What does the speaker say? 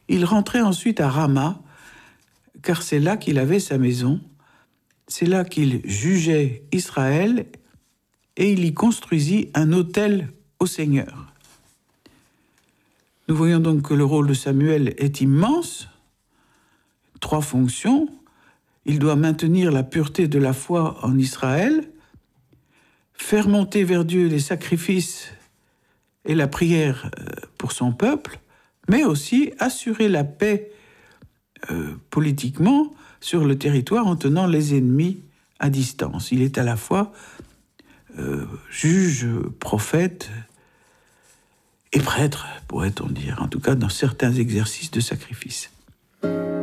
Il rentrait ensuite à Rama, car c'est là qu'il avait sa maison, c'est là qu'il jugeait Israël, et il y construisit un autel au Seigneur. Nous voyons donc que le rôle de Samuel est immense, 3 fonctions. Il doit maintenir la pureté de la foi en Israël, faire monter vers Dieu les sacrifices et la prière pour son peuple, mais aussi assurer la paix politiquement sur le territoire en tenant les ennemis à distance. Il est à la fois juge, prophète et prêtre, pourrait-on dire, en tout cas dans certains exercices de sacrifice.